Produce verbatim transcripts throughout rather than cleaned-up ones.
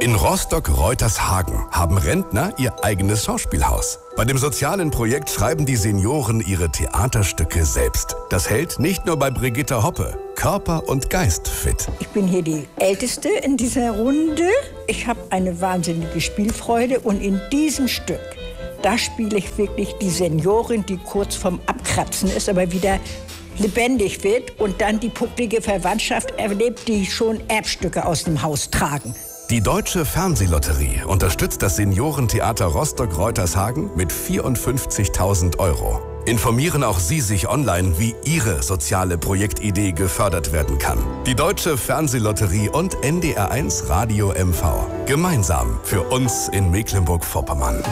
In Rostock-Reutershagen haben Rentner ihr eigenes Schauspielhaus. Bei dem sozialen Projekt schreiben die Senioren ihre Theaterstücke selbst. Das hält nicht nur bei Brigitte Hoppe Körper und Geist fit. Ich bin hier die Älteste in dieser Runde. Ich habe eine wahnsinnige Spielfreude und in diesem Stück, da spiele ich wirklich die Seniorin, die kurz vorm Abkratzen ist, aber wieder lebendig wird und dann die bucklige Verwandtschaft erlebt, die schon Erbstücke aus dem Haus tragen. Die Deutsche Fernsehlotterie unterstützt das Seniorentheater Rostock-Reutershagen mit vierundfünfzigtausend Euro. Informieren auch Sie sich online, wie Ihre soziale Projektidee gefördert werden kann. Die Deutsche Fernsehlotterie und N D R eins Radio M V. Gemeinsam für uns in Mecklenburg-Vorpommern.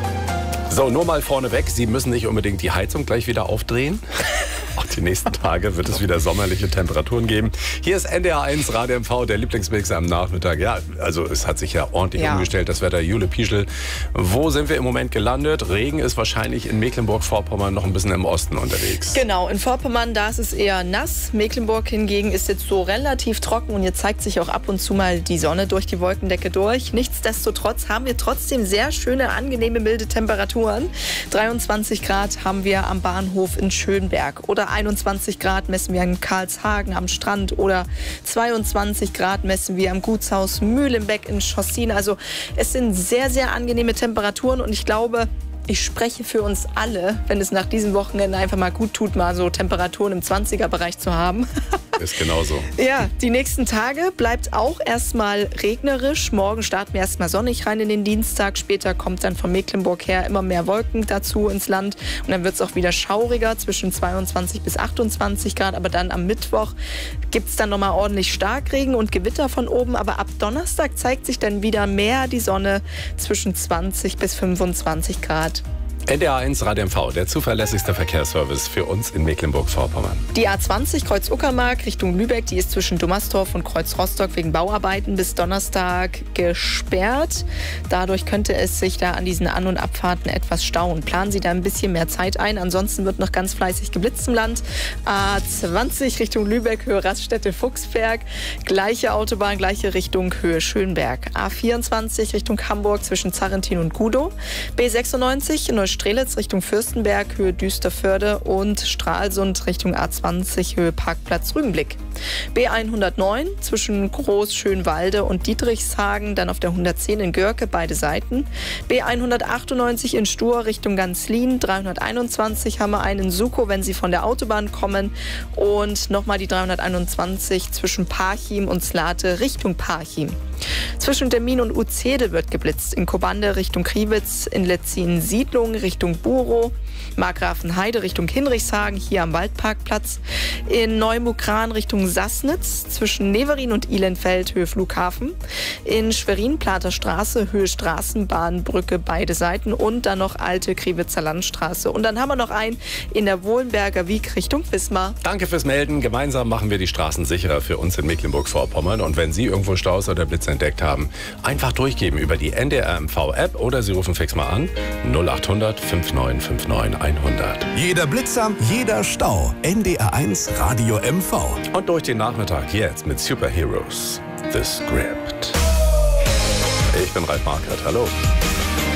So, nur mal vorneweg, Sie müssen nicht unbedingt die Heizung gleich wieder aufdrehen. Auch die nächsten Tage wird es wieder sommerliche Temperaturen geben. Hier ist N D R eins Radio M V, der Lieblingsmix am Nachmittag. Ja, also es hat sich ja ordentlich ja. umgestellt, das Wetter. Jule Pieschel, wo sind wir im Moment gelandet? Regen ist wahrscheinlich in Mecklenburg-Vorpommern noch ein bisschen im Osten unterwegs. Genau, in Vorpommern, da ist es eher nass. Mecklenburg hingegen ist jetzt so relativ trocken und jetzt zeigt sich auch ab und zu mal die Sonne durch die Wolkendecke durch. Nichtsdestotrotz haben wir trotzdem sehr schöne, angenehme, milde Temperaturen. dreiundzwanzig Grad haben wir am Bahnhof in Schönberg oder einundzwanzig Grad messen wir in Karlshagen am Strand oder zweiundzwanzig Grad messen wir am Gutshaus Mühlenbeck in Schossin. Also es sind sehr, sehr angenehme Temperaturen und ich glaube, ich spreche für uns alle, wenn es nach diesem Wochenende einfach mal gut tut, mal so Temperaturen im zwanziger-Bereich zu haben. Ist genauso. Ja, die nächsten Tage bleibt auch erstmal regnerisch. Morgen starten wir erstmal sonnig rein in den Dienstag. Später kommt dann von Mecklenburg her immer mehr Wolken dazu ins Land. Und dann wird es auch wieder schauriger, zwischen zweiundzwanzig bis achtundzwanzig Grad. Aber dann am Mittwoch gibt es dann nochmal ordentlich Starkregen und Gewitter von oben. Aber ab Donnerstag zeigt sich dann wieder mehr die Sonne zwischen zwanzig bis fünfundzwanzig Grad. N D R eins Radio M V, der zuverlässigste Verkehrsservice für uns in Mecklenburg-Vorpommern. Die A zwanzig Kreuz Uckermark Richtung Lübeck, die ist zwischen Dummersdorf und Kreuz Rostock wegen Bauarbeiten bis Donnerstag gesperrt. Dadurch könnte es sich da an diesen An- und Abfahrten etwas stauen. Planen Sie da ein bisschen mehr Zeit ein, ansonsten wird noch ganz fleißig geblitzt im Land. A zwanzig Richtung Lübeck, Höhe Raststätte-Fuchsberg, gleiche Autobahn, gleiche Richtung, Höhe Schönberg. A vierundzwanzig Richtung Hamburg zwischen Zarrentin und Gudow. B sechsundneunzig Strelitz Richtung Fürstenberg, Höhe Düsterförde und Stralsund Richtung A zwanzig, Höhe Parkplatz Rügenblick. B hundertneun zwischen Groß-Schönwalde und Dietrichshagen, dann auf der hundertzehn in Görke, beide Seiten. B hundertachtundneunzig in Stur Richtung Ganzlin, dreihunderteinundzwanzig haben wir einen in Sukow, wenn Sie von der Autobahn kommen. Und nochmal die dreihunderteinundzwanzig zwischen Parchim und Slate Richtung Parchim. Zwischen Demmin und Uzede wird geblitzt. In Kobande Richtung Kriwitz, in Letzin-Siedlung Richtung Burow, Markgrafenheide Richtung Hinrichshagen, hier am Waldparkplatz. In Neumukran Richtung Sassnitz, zwischen Neverin und Ihlenfeld, Höhe Flughafen. In Schwerin, Plater Straße, Höhe Straßenbahnbrücke, beide Seiten. Und dann noch alte Kriwitzer Landstraße. Und dann haben wir noch einen in der Wohlenberger Wiek Richtung Wismar. Danke fürs Melden. Gemeinsam machen wir die Straßen sicherer für uns in Mecklenburg-Vorpommern. Und wenn Sie irgendwo Staus oder Blitze entdeckt haben, einfach durchgeben über die N D R M V-App oder Sie rufen fix mal an null achthundert fünfundneunzig neunundfünfzig hundert. Jeder Blitzer, jeder Stau. N D R eins Radio M V. Und durch den Nachmittag jetzt mit Superheroes. The Script. Ich bin Ralf Markert. Hallo.